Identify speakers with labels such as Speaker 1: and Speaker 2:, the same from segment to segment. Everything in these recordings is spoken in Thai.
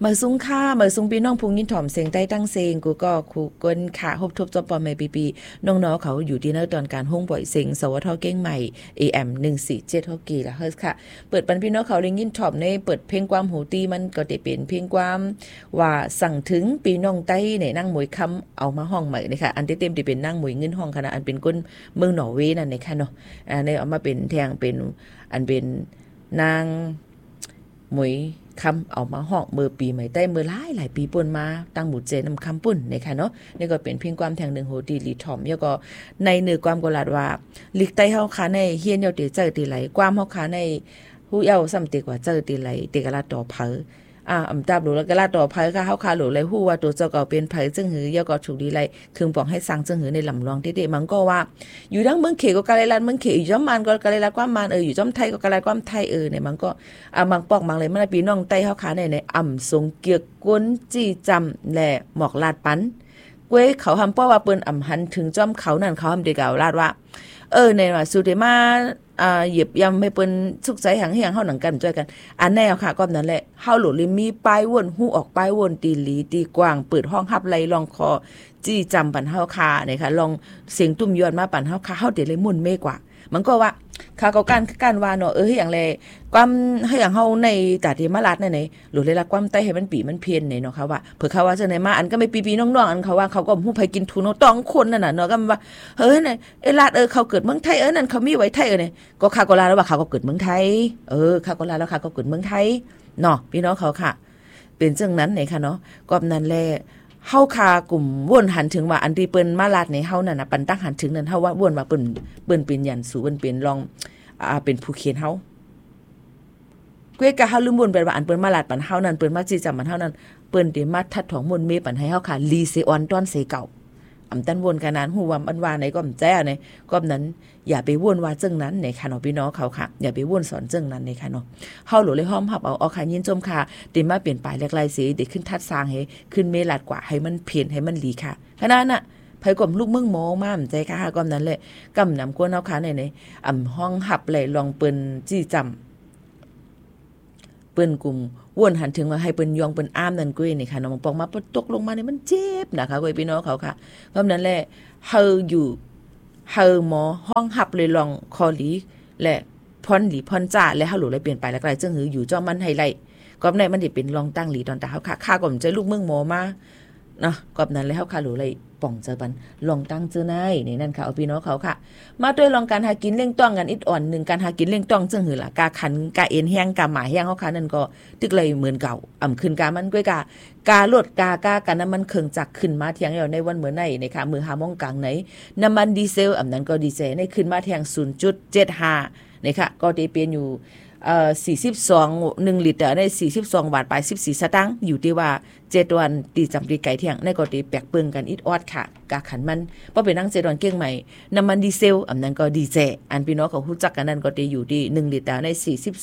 Speaker 1: มาซุ้งค่ามาซุ้งพี่น้องพุงยินถ่อมเสียงใต้ตั้งเสียงกูก็คูกนขาฮบทบจอปอมไม่ปีน้องๆเขาอยู่ที่เนื้อตอนการห้องบ่อยเสียงสวทเก้งใหม่ AM 147ฮอกกี้ละเฮิร์สค่ะเปิดปันพี่น้องเขาเล่นยินถ่อมในเปิดเพลงความหูตีมันก็ได้เป็นเพลงความว่าสั่งถึงพี่น้องใต้ในนั่งมวยคำเอามาห้องใหม่นะคะอันที่เต็มที่เป็นนั่งมวยเงินห้องขนาดอันเป็นก้นเมืองนอร์เวย์นั่นนะคะเนาะในเอามาเป็นแทงเป็นอันเป็นนางมวยคำเอามาห้องเมื่อปีใหม่ใต้เมื่อหลายปีป่นมาตั้งหมู่เจนำคำปุ่นนะคะเนาะนี่ก็เป็นเพียงความแทงหนึ่งโหดีลีทอมแล้วก็ในเนื้อความกลาดว่าลิกใต้เฮาคาในเฮียนเยาตีเจอตีไหลความเฮาคาในผู้เยาซ้ำตีกว่าเจอตีไหลตีกะลาต่อเผออำตาบหลูแล้วก็ลาต่อเผอค่ะเฮาคาหลูเลยฮู้ว่าตัวเจ้าก็เป็นไผจึงหือยาก็ถูกดีไหลคึงปองให้สร้างจึงหือในลำลองเด็ดๆมันก็ว่าอยู่ดังเมืองเขก็กะไลลัดเมืองเขอยู่จ้อมมันก็กะไลลัดความมันอยู่จ้อมไทยก็กะไลความไทยเนี่ยมันก็บางปอกบางเลยมันพี่น้องใต้เฮาคาในอ่ำทรงเกียกก้นจี้จำและหมอกลาดปันกวยเขาทำป้อว่าเปิ้นอ่ำหันถึงจ้อมเขานั่นเขาทำเด็กเอาลาดว่าในว่าสุดที่มาเหยียบยำให้เปิ้นสุขใจหังเฮียงเฮาหนังกันจ้อยกันอันแนวค่ะก็นั่นแหละเฮาหลุดเลยมีป้ายวนฮู้ออกป้ายวนตีหลีตีกว้างเปิดห้องฮับไหลลองคอจี้จำปันเฮาคาเนี่ยค่ะลองเสียงตุ้มยอดมาปันเฮาคาเฮาเดี๋ยวเลยมุ่นเมกว่ามันก็ว่าค่ะก็การว่าเนาะอย่างไรความให้อย่างเฮาในตาที่มาลัดไหนหลุดเลยละความใต้ให้มันปีมันเพี้ยนเนาะค่ะว่าเผื่อเขาว่าจังได๋มาอันก็ไม่ปีๆน้องๆอันเขาว่าเขาก็ฮู้ไผกินทุนเนาะต้องคนนั่นน่ะเนาะก็ว่าน่ะลาดเขาเกิดเมืองไทยนั่นเขามีไว้ไทยเนี่ยก็ค่ะก็ลาแล้วว่าเขาก็เกิดเมืองไทยค่ะก็ลาแล้วค่ะก็เกิดเมืองไทยเนาะพี่น้องเขาค่ะเป็นจังนั้นไหนค่ะเนาะก็นั่นแหละเฮาคากลุ่มวนหันถึงว่าอันที่เปิ้นมาลาดในเฮานั่นน่ะปันตั้งหันถึงนั่นเฮาว่าวนว่าเปิ้นเป็นยันสู่เปิ้นเป็นรองเป็นผู้เขียนเฮาเกวยกะเฮาลืมวนไปว่าอันเปิ้นมาลาดปันเฮานั่นเปิ้นมาจี้จำมันเฮานั่นเปิ้นได้มาทัดถองมนเมปันให้เฮาค่ะลีเซออนตอนเสเก่าอำตันวนกันนั้นฮู้ว่ามันว่าไหนก็อำแจ้ในก็นั้นอย่าไปวนว่าจังนั้นในค่ะเนาะพี่น้องเขาค่ะอย่าไปวนสอนจังนั้นในค่ะเนาะเฮาหลุเลยห้อมหับเอาค่ะยินจมค่ะได้มาเปลี่ยนปลายแลกๆสิได้ขึ้นทัดสร้างให้ขึ้นเมลัดกว่าให้มันเพี้ยนให้มันหลีค่ะขนาดน่ะไผก่อมลูกเมืองหมอมาใจค่ะก็นั้นแหละกำนำกวนเฮาค่ะในห้องหับไหลลองเปิ้นจี้จำเปิ้นกลุ่มวนหันถึงว่าให้เปิ้นยองเปิ้นอ้ามนั่นกุ้ยนี่ค่ะน้องปองมาตกลงมานี่มันเจ็บนะคะกุ้ยพี่น้องเขาค่ะเพราะนั้นแหละเฮาหมอห้องหับเลยลองคอหลีและพรหลีพรจ้าและเฮาหลุเลยเปลี่ยนไปแล้วก็จึงหืออยู่จ้อมันให้ไล่ก็ในมันได้เป็นรองตั้งหลีตอนตาเฮาค่ะข้าก็ใจลูกเมืองหมอมาเนาะก็นั้นแล้วเฮาค่ะหลุเลยป่องเจอบันลองตั้งเจอนายนี่นั่นค่ะเอาพี่น้องเขาค่ะมาด้วยลองการหากินเร่งต้องกันอิดอ่อน1การหากินเร่งต้องจึงหือล่ะกาขันกาเอ็นแห้งกาหมาแห้งเฮาค่ะนั่นก็ตึกเลยเหมือนเก่าขึ้นกามันก้อยกาลดกากันน้ำมันเครื่องจักรขึ้นมาเที่ยงแล้วในวันเหมือนในค่ะมือหาโมงกลางไหนน้ำมันดีเซลนั้นก็ดีเซลในขึ้นมาเที่ยง 0.75 นี่ค่ะก็ได้เป็นอยู่42 1ลิตรได้42 บาทไป14สตางค์อยู่ที่ว่า7วันตีจำตีไก่เที่ยงในก็ได้แปกเปิงกันอิดออดค่ะกาขันมันบ่เป็นนั่ง7วันเก้งใหม่น้ำมันดีเซลนั้นก็ดีเซลอันพี่น้องเขารู้จักกันนั่นก็ได้อยู่ที่1ลิตรได้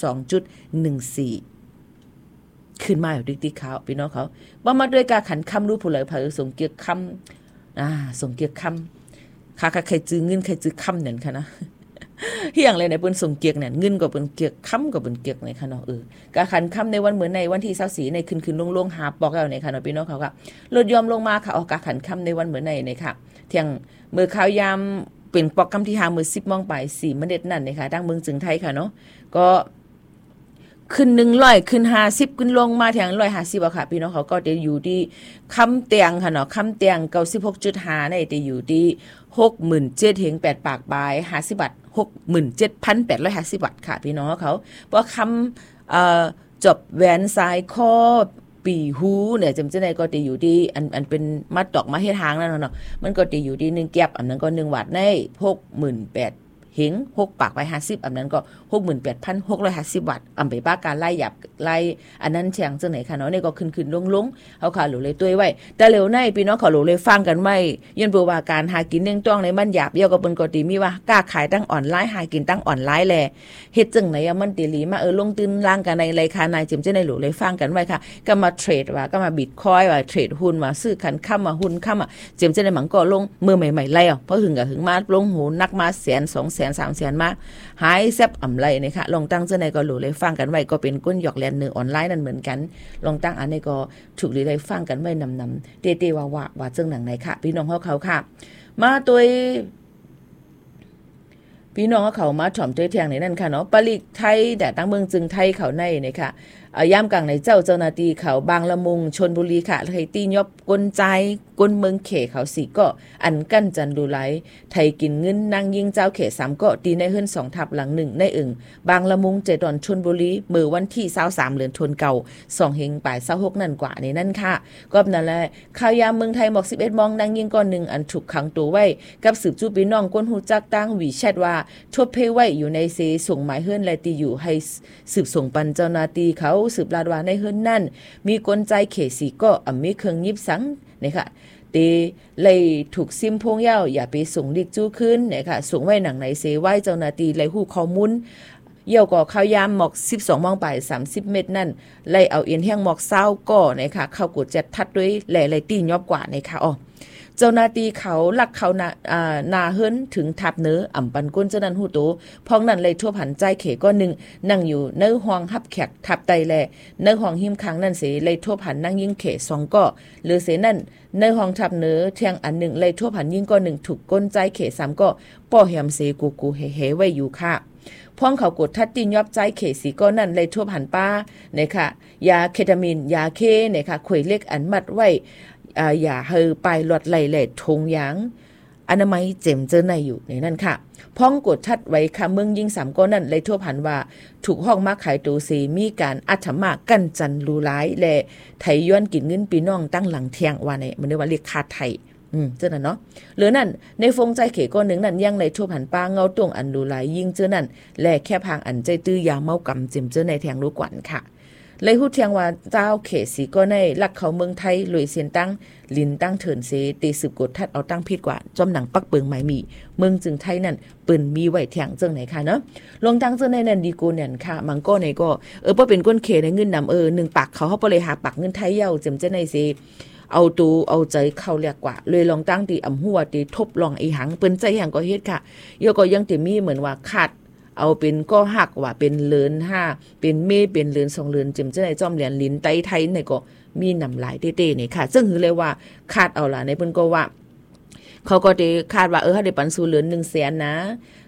Speaker 1: 42.14 ขึ้นมาอยู่ติ๊กๆเขาพี่น้องเขาบ่มาด้วยกาขันคำรู้ผู้เลยเผยส่งเกียรคำส่งเกียรคำค่ะใครจื้อเงินใครจื้อคำนั่นค่ะนะเฮียงเลยในเปิ้นส่งเกียกเนี่ยเงินก็เปิ้นเกียกค้ำก็เปิ้นเกียกในค่ะเนาะกะขันค้ำในวันเหมือนในวันที่24ในขึ้นลงหาบอกแล้วในค่ะเนาะพี่น้องเขาค่ะลดยอมลงมาค่ะกะขันค้ำในวันเหมือนในค่ะเที่ยงมื้อข้าวยามเป็นปอกคำที่5มื้อ10:00 นไป4มื้อเด็ดนั่นนะคะดังเมืองจึงไทยค่ะเนาะก็ขึ้น100ขึ้น50ขึ้นลงมาถึง150ค่ะพี่น้องเขาก็จะอยู่ที่คำเตียงค่ะเนาะคำเตียง 96.5 ในจะอยู่ที่ 67,000 เฮง8ปากบาย50บาท 67,850 บาทค่ะพี่น้องเขาเพราะคำจบแหวนสายคอปีหูเนี่ยจำได้ก็จะอยู่ที่อันเป็นมัดดอกมาเฮ็ดทางนั่นเนาะมันก็จะอยู่ที่1แก็บอันนั้นก็1บาทใน 68,000เฮง6ปากไป50อันนั้นก็ 68,650 บาทไปป้าการไล่หยับไล่อันนั้นเชียงจังไหนค่ะเนาะนี่ก็ขึ้นลงเฮาค่ะหลูเลยตุ้ยไว้แต่เร็วในพี่น้องเขาหลูเลยฟังกันไว้ยันบ่ว่าการหากินเรื่องต้องในมันหยาบเยอะก็เปิ้นก็ติมีว่ากล้าขายตั้งออนไลน์หากินตั้งออนไลน์แลเฮ็ดจังไหนมันติหลีมาลงตื้นล่างกันในรายการนายจิมจังได๋หลูเลยฟังกันไว้ค่ะก็มาเทรดว่าก็มาบิตคอยน์ว่าเทรดหุ้นว่าซื้อคันค้ำมาหุ้นค้ำจิมจังได๋มันก็ลงมือใหม่ๆไล่เพราะหึงก็หึงมาลงโหนักมา100,000 200,000 200,000-300,000มาหายแซบอ่ำไรนะคะลองตั้งเจ้าในก็หลูเลยฟังกันไว้ก็เป็นก้นหยอกแลนเนื้อออนไลน์นั่นเหมือนกันลองตั้งอันนี้ก็ถูกหรือได้ฟังกันไว้นำๆเตๆว่าเจ้าหนังไหนค่ะพี่น้องเขาค่ะมาตัวพี่น้องเขามาถ่อมเตยเทียงในนั่นค่ะเนาะปลีกไทยแต่ตั้งเมืองจึงไทยเขาในนะคะย่ามกลางในเจ้าหน้าที่เขาบางละมุงชนบุรีค่ะไทยตียบกลใจกลเมืองเขเขาสีก็อันกั้นจันดูไหลไทยกินเงินนางยิงเจ้าเข3ก็ตีในเฮือน2ทับหลัง1ในอึ่งบางละมุงเจดอนชนบุรีมือวันที่23เดือนธันวาคมเก่า2เฮงป่าย26นั่นกว่าในนั่นค่ะก็นั่นแหละข่าวยามเมืองไทยหมอก11มองนางยิงก้อน1อันถูกขังตัวไว้กับสืบจูพี่น้องก้นหูจักตั้งวีแชทว่าทบเพไว้อยู่ในเซส่งหมายเฮือนและตีอยู่ให้สืบส่งปันเจ้าหน้าที่เขาสืบลาดว่าในเฮือนนั่นมีกลใจเขสีก็มีเครื่องยิบสังนะคะตีเลยถูกซิมพงยาวอย่าไปส่งลิกจู้ขึ้นนะคะส่งไว้หนังในเซไว้เจ้าหน้าที่เลยหู้ข้อมูลเยี่ยวก่อข้าวยามหมอก12มองไป30เมตรนั่นเลยเอาเอียนแห้งหมอกเศร้าก่อนะคะเข้ากดจัดทัดด้วยแหล่เลยตียอบกว่านะคะเจ้าหน้าที่เขาลักเขานาเฮิรนถึงทับเนื้ออ่ำปันก้นเจ้านั้นหูโตพองนั้นเลยทั่วผันใจเขก้อนหนึ่งนั่งอยู่เนื้อห้องฮับแขกทับไตแลเนื้อห้องหิมค้างนั่นเสเลยทั่วผันนั่งยิงเข2ก็หรือเสนั่นเนื้อห้องทับเนื้อเทียงอันหนึ่งเลยทั่วผันยิงก้อนหนึ่งถูกก้นใจเข3ก็ป้อแหมเสกูเฮไว้อยู่ค่ะพ้องเขากดทัดตีนยอบใจเขสีก้อนนั่นเลยทั่วผันป้าเนี่ยค่ะยาเคตามีนยาเคเนี่ยค่ะข่อยเล็กอันมัดไว้อย่าเฮอไปหลอดไหลแหล่ทงยางอนามัยเจ็มเจอในอยู่ในนั่นค่ะพ้องกดทัดไว้ค่ะเมืองยิง3ก้อนนั่นเลยทั่วผันว่าถูกห้องมาขายตูซีมีการอัฐมากั้นจันรูร้ายและไทยย้อนกินเงินปีน้องตั้งหลังเที่ยงว่าในมันเรียกว่าเรียกคาไทยเจ้านั่นเนาะหรือนั่นในฟงใจเขก้อนหนึ่งนั่นยังในทั่วผันป้าเงาตรงอันรูร้ายยิงเจ้านั่นและแค่พางอันใจตื้อยาเมากำเจ็มเจ้าในแทงรู้กวนค่ะเลยฮู้เทียงว่าเจ้าเขสีก็ในลักเขาเมืองไทยลุยเสียนตั้งลินตั้งเถินเสตีสืบกดทัดเอาตั้งผิดกว่าจอมหนังปักเปิงหมายมีเมืองจึงไทยนั่นปืนมีไว้เทียงเจิงไหนค่ะเนาะลงตั้งเจิงในนั่นดีกูเนี่ยค่ะมังก็ในก็บ่เป็นก้นเขในเงินนำ1ปากเขาบ่เลยหาปากเงินไทยเย้าเจ็มเจ้าในเสเอาตูเอาใจเข้าเรียกกว่าเลยลองตั้งตีอำหัวตีทบลองไอ้หังเปิ้นใจหยังก็เฮ็ดค่ะยก็ยังติมีเหมือนว่าขาดเอาเป็นก็หักว่าเป็นเลิน5เป็นเมเป็นเลิน2เลินจิมเจ้าในจอมเหรียญลิ้นไตไทยในก็มีนำหลายเต้ๆนี่ค่ะซึ่งคือเลยว่าคาดเอาล่ะในเพิ่นก็ว่าเขาก็ได้คาดว่าถ้าได้ปันสู่เลิน100,000นะ